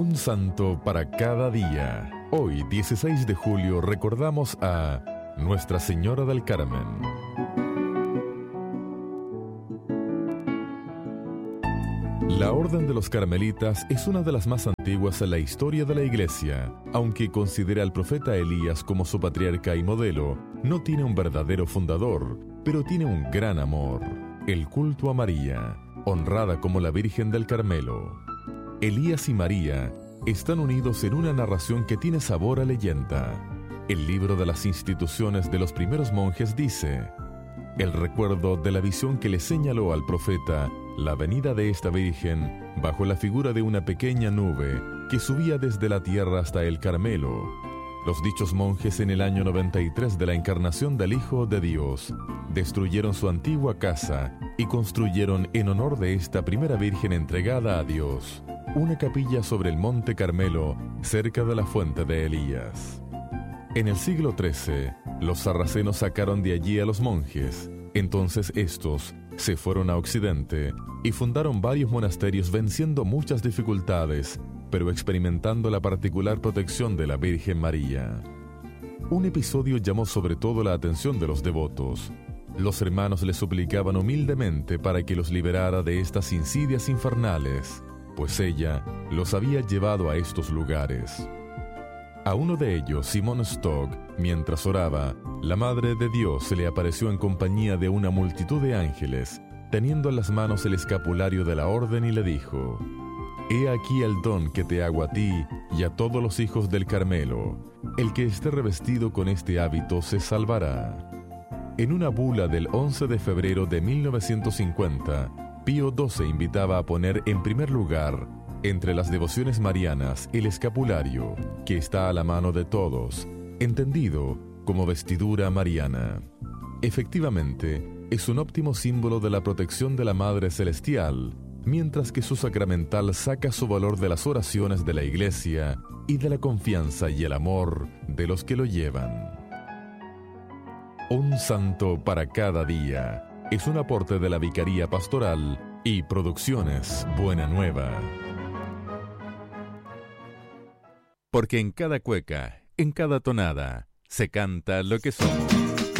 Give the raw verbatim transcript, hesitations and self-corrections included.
Un santo para cada día. Hoy, dieciséis de julio, recordamos a Nuestra Señora del Carmen. La Orden de los Carmelitas es una de las más antiguas en la historia de la Iglesia. Aunque considera al profeta Elías como su patriarca y modelo, no tiene un verdadero fundador, pero tiene un gran amor: el culto a María, honrada como la Virgen del Carmelo. Elías y María están unidos en una narración que tiene sabor a leyenda. El libro de las instituciones de los primeros monjes dice: el recuerdo de la visión que le señaló al profeta la venida de esta Virgen bajo la figura de una pequeña nube que subía desde la tierra hasta el Carmelo. Los dichos monjes, en el año noventa y tres de la encarnación del Hijo de Dios, destruyeron su antigua casa y construyeron, en honor de esta primera Virgen entregada a Dios, una capilla sobre el monte Carmelo, cerca de la fuente de Elías. En el siglo trece, los sarracenos sacaron de allí a los monjes. Entonces estos se fueron a Occidente y fundaron varios monasterios, venciendo muchas dificultades, pero experimentando la particular protección de la Virgen María. Un episodio llamó sobre todo la atención de los devotos. Los hermanos le suplicaban humildemente para que los liberara de estas insidias infernales, pues ella los había llevado a estos lugares. A uno de ellos, Simón Stock, mientras oraba, la Madre de Dios se le apareció en compañía de una multitud de ángeles, teniendo en las manos el escapulario de la orden, y le dijo: «He aquí el don que te hago a ti y a todos los hijos del Carmelo. El que esté revestido con este hábito se salvará». En una bula del once de febrero de mil novecientos cincuenta, Pío doce invitaba a poner en primer lugar, entre las devociones marianas, el escapulario, que está a la mano de todos, entendido como vestidura mariana. Efectivamente, es un óptimo símbolo de la protección de la Madre Celestial, mientras que su sacramental saca su valor de las oraciones de la Iglesia y de la confianza y el amor de los que lo llevan. Un santo para cada día es un aporte de la Vicaría Pastoral y Producciones Buena Nueva. Porque en cada cueca, en cada tonada, se canta lo que somos.